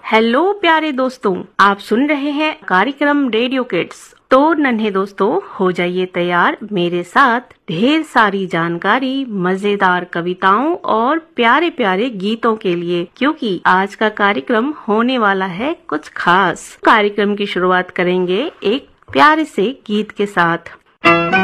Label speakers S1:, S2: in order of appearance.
S1: Hello प्यारे दोस्तों, आप सुन रहे हैं कार्यक्रम रेडियो किड्स। तो नन्हे दोस्तों, हो जाइए तैयार मेरे साथ ढेर सारी जानकारी, मजेदार कविताओं और प्यारे प्यारे गीतों के लिए, क्योंकि आज का कार्यक्रम होने वाला है कुछ खास। कार्यक्रम की शुरुआत करेंगे एक प्यारे से गीत के साथ।